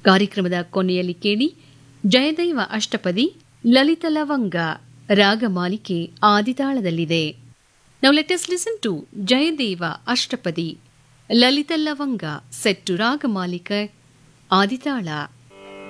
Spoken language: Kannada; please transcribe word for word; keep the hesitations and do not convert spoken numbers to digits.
ಕಾರ್ಯಕ್ರಮದ ಕೊನೆಯಲ್ಲಿ ಕೇಳಿ ಜಯದೈವ ಅಷ್ಟಪದಿ ಲಲಿತ ಲವಂಗ ರಾಗಮಾಲಿಕೆ ಆದಿತಾಳದಲ್ಲಿದೆ. Now let us listen to Jayadeva ashtapadi ಲಲಿತ ಲವಂಗ ಸೆಟ್ಟು ರಾಗಮಾಲಿಕೆ ಆದಿತಾಳ.